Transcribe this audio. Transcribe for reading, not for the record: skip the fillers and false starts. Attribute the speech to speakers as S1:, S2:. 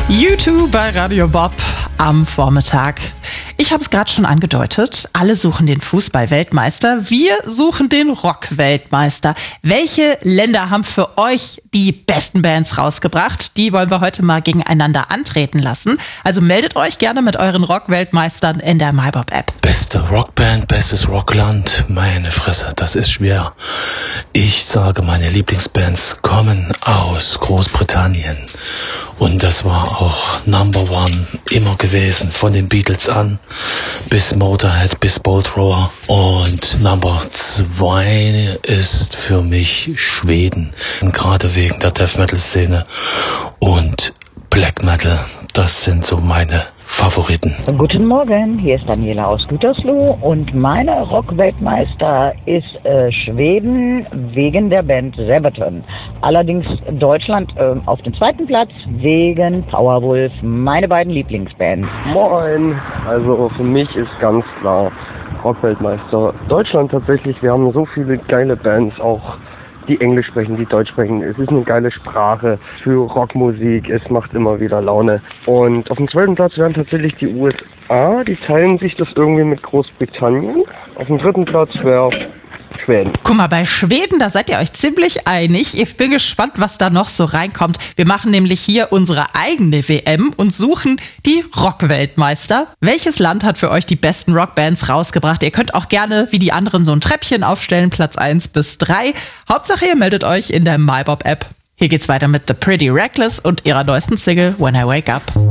S1: U2 bei Radio Bob am Vormittag. Ich habe es gerade schon angedeutet, alle suchen den Fußball-Weltmeister, wir suchen den Rock-Weltmeister. Welche Länder haben für euch die besten Bands rausgebracht? Die wollen wir heute mal gegeneinander antreten lassen. Also meldet euch gerne mit euren Rock-Weltmeistern in der MyBob-App.
S2: Beste Rockband, bestes Rockland, meine Fresse, das ist schwer. Ich sage, meine Lieblingsbands kommen aus Großbritannien. Und das war auch Number One immer gewesen, von den Beatles an, bis Motorhead, bis Bolt Thrower. Und Number 2 ist für mich Schweden, gerade wegen der Death Metal Szene und Black Metal. Das sind so meine Favoriten.
S3: Guten Morgen, hier ist Daniela aus Gütersloh und mein Rock-Weltmeister ist Schweden wegen der Band Sabaton. Allerdings Deutschland auf dem zweiten Platz wegen Powerwolf, meine beiden Lieblingsbands.
S4: Moin, also für mich ist ganz klar Rock-Weltmeister Deutschland tatsächlich. Wir haben so viele geile Bands, auch die Englisch sprechen, die Deutsch sprechen. Es ist eine geile Sprache für Rockmusik. Es macht immer wieder Laune. Und auf dem zweiten Platz wären tatsächlich die USA. Die teilen sich das irgendwie mit Großbritannien. Auf dem dritten Platz wäre Schweden.
S1: Guck mal, bei Schweden, da seid ihr euch ziemlich einig. Ich bin gespannt, was da noch so reinkommt. Wir machen nämlich hier unsere eigene WM und suchen die Rock-Weltmeister. Welches Land hat für euch die besten Rockbands rausgebracht? Ihr könnt auch gerne, wie die anderen, so ein Treppchen aufstellen, Platz 1 bis 3. Hauptsache, ihr meldet euch in der MyBob-App. Hier geht's weiter mit The Pretty Reckless und ihrer neuesten Single When I Wake Up.